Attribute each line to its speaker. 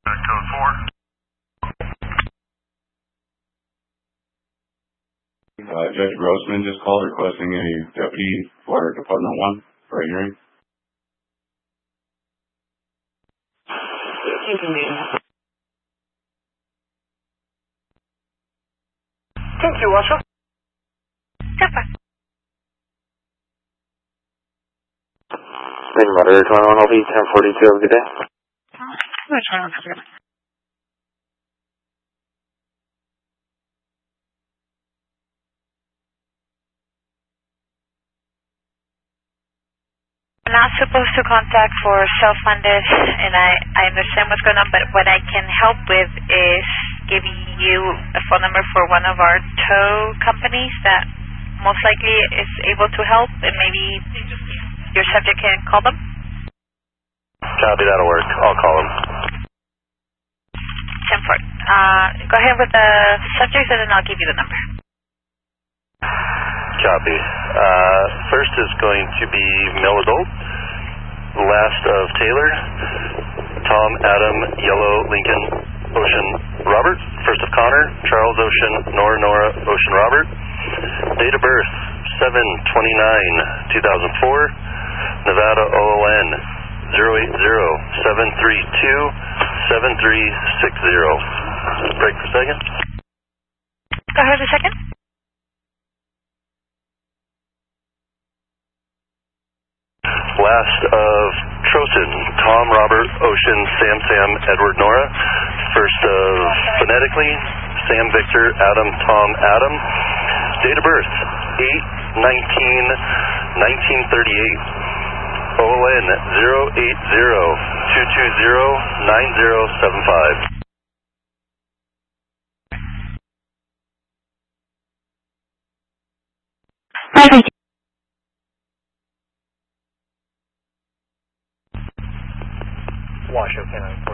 Speaker 1: Code 4. Judge Grossman just called requesting a deputy for Department 1 for a hearing.
Speaker 2: Thank you, Washer.
Speaker 3: Main monitor 21 LV 1042, have a good day.
Speaker 4: I'm not supposed to contact for self-funded, and I understand what's going on, but what I can help with is giving you a phone number for one of our tow companies that most likely is able to help, and maybe your subject can call them.
Speaker 3: Copy, that'll work. I'll call him.
Speaker 4: 10-4. Go ahead with the subject, and then I'll give you the number.
Speaker 3: Copy. First is going to be male adult. Last of Taylor. Tom, Adam, Yellow, Lincoln, Ocean, Robert. First of Connor. Charles, Ocean, Nora, Ocean, Robert. Date of birth 7/29/2004. Nevada OON 080-732-7360. Break for a second.
Speaker 4: Go ahead a second.
Speaker 3: Last of Trosen, Tom, Robert, Ocean, Sam, Edward, Nora. First of phonetically, Sam, Victor, Adam, Tom, Adam. Date of birth 8/19/1938. OON 080-220-9075.
Speaker 2: Washoe Canine